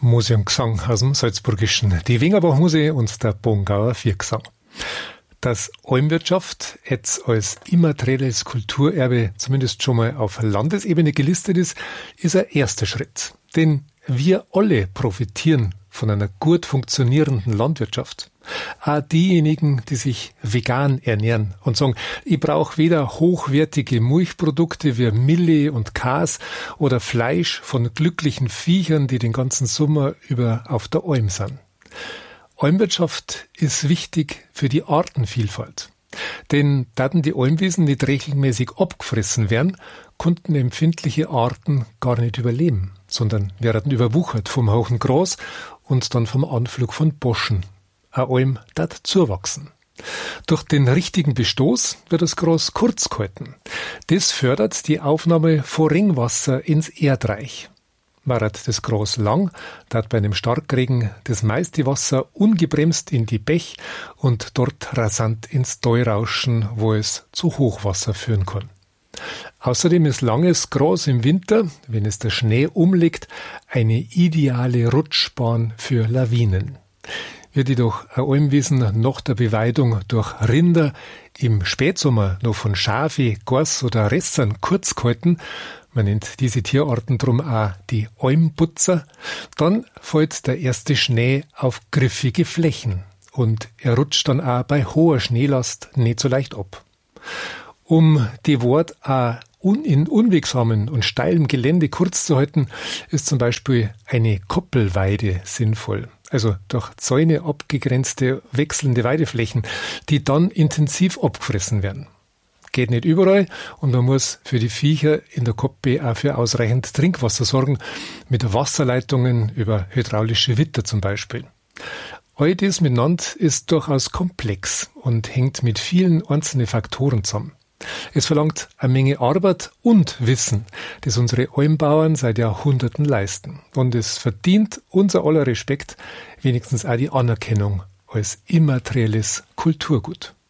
Musik und Gesang aus dem Salzburgischen, die Wingerbach-Musik und der Bongauer Viergesang. Dass Almwirtschaft jetzt als immaterielles Kulturerbe zumindest schon mal auf Landesebene gelistet ist ein erster Schritt. Denn wir alle profitieren von einer gut funktionierenden Landwirtschaft. Auch diejenigen, die sich vegan ernähren und sagen, ich brauche weder hochwertige Milchprodukte wie Milch und Käse oder Fleisch von glücklichen Viechern, die den ganzen Sommer über auf der Alm sind. Almwirtschaft ist wichtig für die Artenvielfalt. Denn daten die Almwiesen nicht regelmäßig abgefressen werden, konnten empfindliche Arten gar nicht überleben, sondern werden überwuchert vom hohen Gras und dann vom Anflug von Boschen. Eine Alm dat zuwachsen. Durch den richtigen Bestoß wird das Gras kurz gehalten. Das fördert die Aufnahme von Regenwasser ins Erdreich. Ward das Gras lang, dat bei einem Starkregen das meiste Wasser ungebremst in die Bech und dort rasant ins Tal rauschen, wo es zu Hochwasser führen kann. Außerdem ist langes Gras im Winter, wenn es der Schnee umlegt, eine ideale Rutschbahn für Lawinen. Wird jedoch ein Almwiesen nach der Beweidung durch Rinder im Spätsommer noch von Schafe, Gors oder Ressern kurz gehalten, man nennt diese Tierarten drum auch die Almputzer, dann fällt der erste Schnee auf griffige Flächen und er rutscht dann auch bei hoher Schneelast nicht so leicht ab. Um die Wort auch in unwegsamen und steilem Gelände kurz zu halten, ist zum Beispiel eine Koppelweide sinnvoll. Also durch Zäune abgegrenzte, wechselnde Weideflächen, die dann intensiv abgefressen werden. Geht nicht überall und man muss für die Viecher in der Koppel auch für ausreichend Trinkwasser sorgen, mit Wasserleitungen über hydraulische Witter zum Beispiel. All das miteinander ist durchaus komplex und hängt mit vielen einzelnen Faktoren zusammen. Es verlangt eine Menge Arbeit und Wissen, das unsere Almbauern seit Jahrhunderten leisten. Und es verdient unser aller Respekt, wenigstens auch die Anerkennung als immaterielles Kulturgut.